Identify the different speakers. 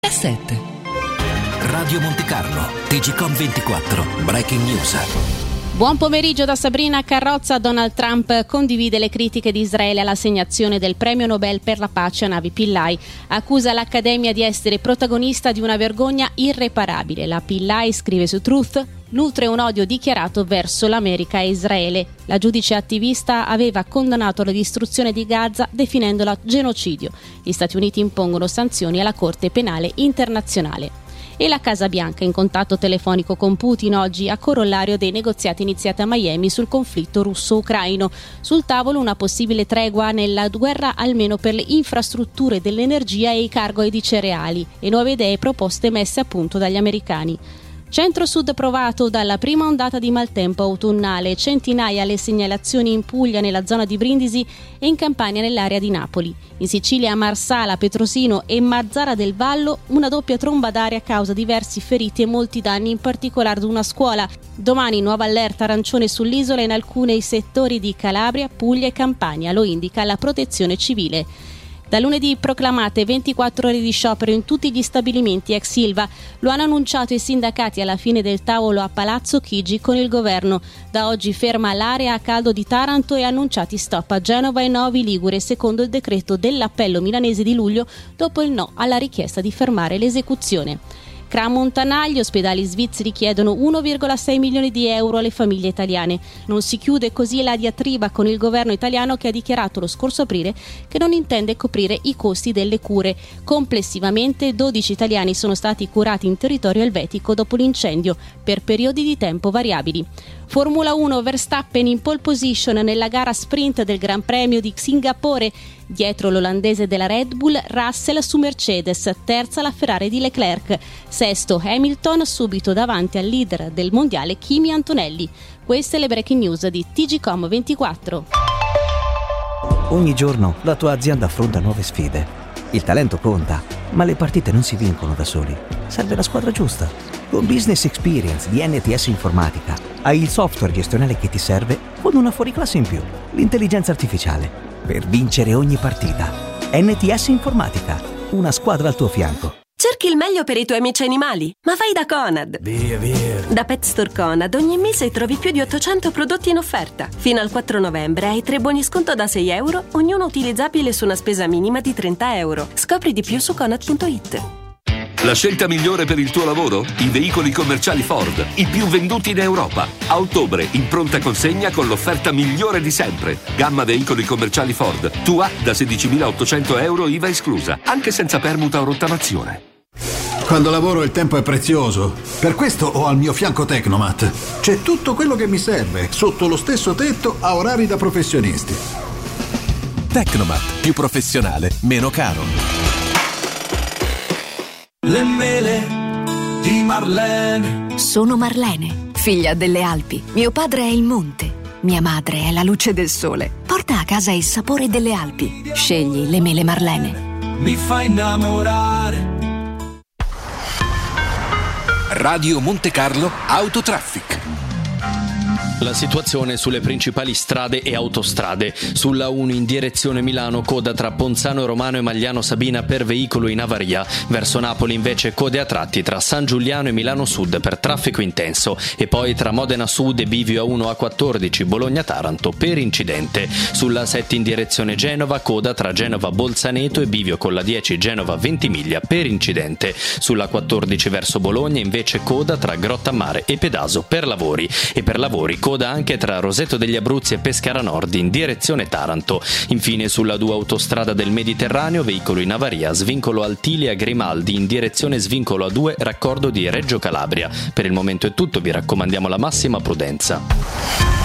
Speaker 1: 7.
Speaker 2: Radio Monte Carlo, TGcom 24, Breaking News.
Speaker 3: Buon pomeriggio da Sabrina Carrozza. Donald Trump condivide le critiche di Israele all'assegnazione del premio Nobel per la pace a Navi Pillay. Accusa l'Accademia di essere protagonista di una vergogna irreparabile. La Pillay, scrive su Truth, nutre un odio dichiarato verso l'America e Israele. La giudice attivista aveva condannato la distruzione di Gaza definendola genocidio. Gli Stati Uniti impongono sanzioni alla Corte Penale Internazionale. E la Casa Bianca in contatto telefonico con Putin oggi a corollario dei negoziati iniziati a Miami sul conflitto russo-ucraino. Sul tavolo una possibile tregua nella guerra almeno per le infrastrutture dell'energia e i cargoi di cereali e nuove idee proposte messe a punto dagli americani. Centro-Sud provato dalla prima ondata di maltempo autunnale, centinaia le segnalazioni in Puglia nella zona di Brindisi e in Campania nell'area di Napoli. In Sicilia, Marsala, Petrosino e Marzara del Vallo, una doppia tromba d'aria causa diversi feriti e molti danni, in particolare ad una scuola. Domani nuova allerta arancione sull'isola in alcuni settori di Calabria, Puglia e Campania, lo indica la Protezione Civile. Da lunedì proclamate 24 ore di sciopero in tutti gli stabilimenti ex Ilva. Lo hanno annunciato i sindacati alla fine del tavolo a Palazzo Chigi con il governo. Da oggi ferma l'area a caldo di Taranto e annunciati stop a Genova e Novi Ligure secondo il decreto dell'appello milanese di luglio dopo il no alla richiesta di fermare l'esecuzione. Cram Montanagli, ospedali svizzeri chiedono 1,6 milioni di euro alle famiglie italiane. Non si chiude così la diatriba con il governo italiano che ha dichiarato lo scorso aprile che non intende coprire i costi delle cure. Complessivamente 12 italiani sono stati curati in territorio elvetico dopo l'incendio per periodi di tempo variabili. Formula 1, Verstappen in pole position nella gara sprint del Gran Premio di Singapore. Dietro l'olandese della Red Bull, Russell su Mercedes, terza la Ferrari di Leclerc, sesto Hamilton subito davanti al leader del mondiale Kimi Antonelli. Queste le breaking news di TGcom 24.
Speaker 4: Ogni giorno la tua azienda affronta nuove sfide. Il talento conta, ma le partite non si vincono da soli. Serve la squadra giusta. Con Business Experience di NTS Informatica hai il software gestionale che ti serve con una fuoriclasse in più, l'intelligenza artificiale, per vincere ogni partita. NTS Informatica, una squadra al tuo fianco.
Speaker 5: Cerchi il meglio per i tuoi amici animali, ma vai da Conad.
Speaker 6: Via.
Speaker 5: Da Pet Store Conad ogni mese trovi più di 800 prodotti in offerta. Fino al 4 novembre hai 3 buoni sconto da 6 euro, ognuno utilizzabile su una spesa minima di 30 euro. Scopri di più su Conad.it.
Speaker 7: La scelta migliore per il tuo lavoro? I veicoli commerciali Ford, i più venduti in Europa. A ottobre, in pronta consegna con l'offerta migliore di sempre. Gamma veicoli commerciali Ford. Tua da 16.800 euro IVA esclusa, anche senza permuta o rottamazione.
Speaker 6: Quando lavoro il tempo è prezioso. Per questo ho al mio fianco Tecnomat. C'è tutto quello che mi serve, sotto lo stesso tetto, a orari da professionisti.
Speaker 8: Tecnomat, più professionale, meno caro.
Speaker 9: Le mele di Marlene.
Speaker 10: Sono Marlene, figlia delle Alpi. Mio padre è il monte, mia madre è la luce del sole. Porta a casa il sapore delle Alpi. Scegli le mele Marlene.
Speaker 9: Mi fa innamorare.
Speaker 2: Radio Monte Carlo Autotraffic.
Speaker 11: La situazione sulle principali strade e autostrade. Sulla 1 in direzione Milano, coda tra Ponzano Romano e Magliano Sabina per veicolo in avaria. Verso Napoli invece code a tratti tra San Giuliano e Milano Sud per traffico intenso. E poi tra Modena Sud e Bivio A1 A14 Bologna Taranto per incidente. Sulla 7 in direzione Genova, coda tra Genova Bolzaneto e Bivio con la 10 Genova Ventimiglia per incidente. Sulla 14 verso Bologna invece coda tra Grottammare e Pedaso per lavori. E per lavori coda anche tra Roseto degli Abruzzi e Pescara Nord in direzione Taranto. Infine sulla 2 autostrada del Mediterraneo, veicolo in avaria, svincolo Altilia Grimaldi in direzione svincolo A2 raccordo di Reggio Calabria. Per il momento è tutto, vi raccomandiamo la massima prudenza.